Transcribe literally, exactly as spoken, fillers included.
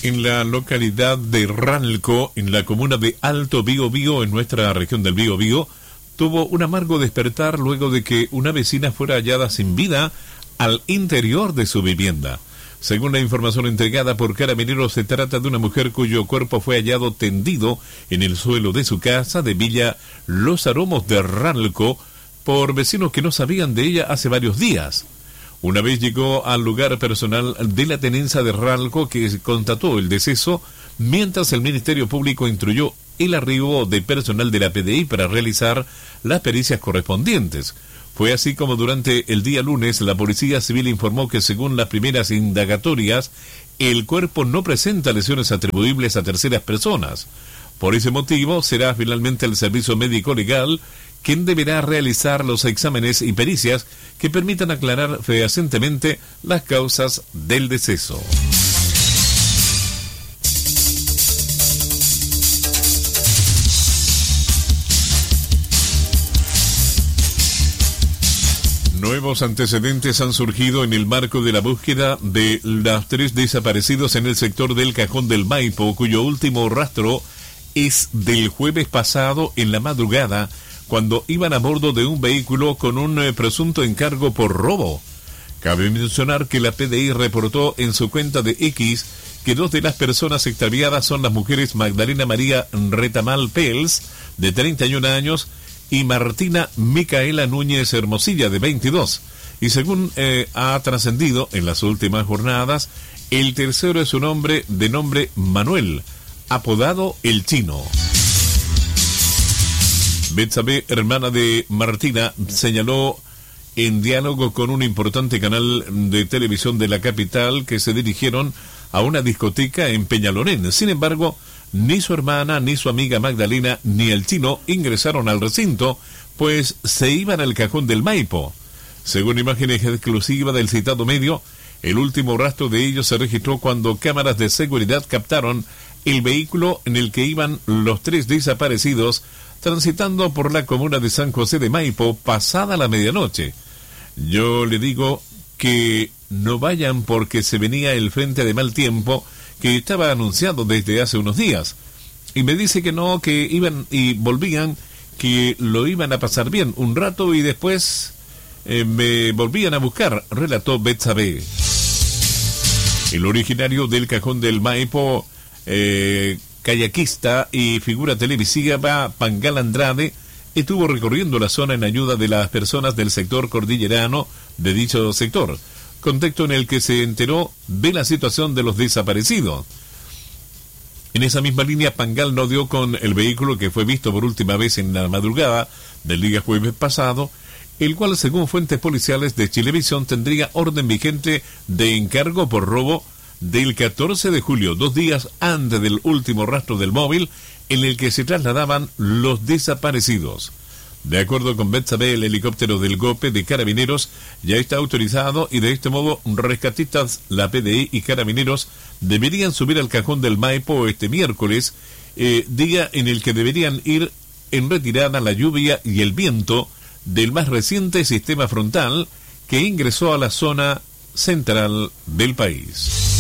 En la localidad de Ranalco, en la comuna de Alto Biobío, en nuestra región del Biobío, tuvo un amargo despertar luego de que una vecina fuera hallada sin vida al interior de su vivienda. Según la información entregada por Carabineros, se trata de una mujer cuyo cuerpo fue hallado tendido en el suelo de su casa de Villa Los Aromos de Ranalco por vecinos que no sabían de ella hace varios días. Una vez llegó al lugar personal de la tenencia de Ranalco, que constató el deceso, mientras el Ministerio Público instruyó el arribo de personal de la P D I para realizar las pericias correspondientes. Fue así como durante el día lunes la Policía Civil informó que según las primeras indagatorias, el cuerpo no presenta lesiones atribuibles a terceras personas. Por ese motivo, será finalmente el Servicio Médico Legal quien deberá realizar los exámenes y pericias que permitan aclarar fehacientemente las causas del deceso. Nuevos antecedentes han surgido en el marco de la búsqueda de los tres desaparecidos en el sector del Cajón del Maipo, cuyo último rastro es del jueves pasado en la madrugada, cuando iban a bordo de un vehículo con un eh, presunto encargo por robo. Cabe mencionar que la P D I reportó en su cuenta de X que dos de las personas extraviadas son las mujeres Magdalena María Retamal Pels, de treinta y un años, y Martina Micaela Núñez Hermosilla, de veintidós. Y según eh, ha trascendido en las últimas jornadas, el tercero es un hombre de nombre Manuel, apodado El Chino. Betsabe, hermana de Martina, señaló en diálogo con un importante canal de televisión de la capital que se dirigieron a una discoteca en Peñalolén. Sin embargo, ni su hermana, ni su amiga Magdalena, ni el Chino ingresaron al recinto, pues se iban al Cajón del Maipo. Según imágenes exclusivas del citado medio, el último rastro de ellos se registró cuando cámaras de seguridad captaron el vehículo en el que iban los tres desaparecidos, transitando por la comuna de San José de Maipo pasada la medianoche. Yo le digo que no vayan porque se venía el frente de mal tiempo que estaba anunciado desde hace unos días. Y me dice que no, que iban y volvían, que lo iban a pasar bien un rato y después eh, me volvían a buscar, relató Betsabe. El originario del Cajón del Maipo, eh, kayakista y figura televisiva Pangal Andrade, estuvo recorriendo la zona en ayuda de las personas del sector cordillerano de dicho sector, contexto en el que se enteró de la situación de los desaparecidos. En esa misma línea, Pangal no dio con el vehículo que fue visto por última vez en la madrugada del día jueves pasado, el cual, según fuentes policiales de Chilevisión, tendría orden vigente de encargo por robo del catorce de julio, dos días antes del último rastro del móvil en el que se trasladaban los desaparecidos. De acuerdo con Betsabe, el helicóptero del GOPE de Carabineros ya está autorizado y de este modo rescatistas, la P D I y Carabineros deberían subir al Cajón del Maipo este miércoles, eh, día en el que deberían ir en retirada la lluvia y el viento del más reciente sistema frontal que ingresó a la zona central del país.